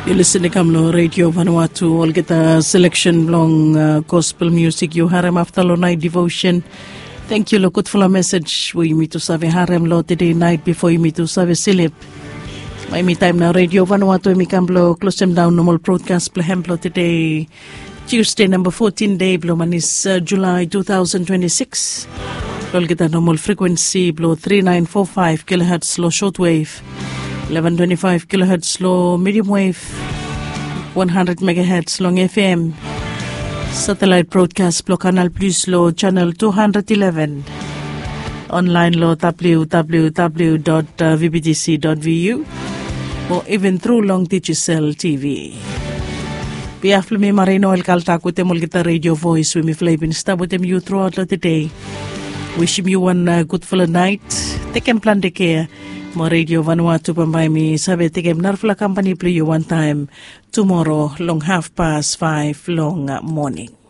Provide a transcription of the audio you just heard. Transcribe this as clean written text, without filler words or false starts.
You listen to Kamlo Radio Vanuatu. All get a selection long gospel music. You harem after lo night devotion. Thank you lo good for a message. We meet to save harem lo today night before you meet to save silip. My me time now Radio Vanuatu mi Kamlo close them down normal broadcast plehemplo today. Tuesday number 14 day blow man is July 2026. All get a normal frequency blow 3945 kilohertz low shortwave. 1125 kilohertz low medium wave, 100 megahertz long FM, satellite broadcast blow Canal Plus low channel 211, online low www.vbtc.vu, or even through long digital TV. Biafle me marino el kaltaku temol gita radio voice we me flavin stabutem you throughout the day. Wishing you one good full night. Take and plan the care. Mo Radio Vanuatu pambay mi sabi tigem narfla company play you one time tomorrow long 5:30 long morning.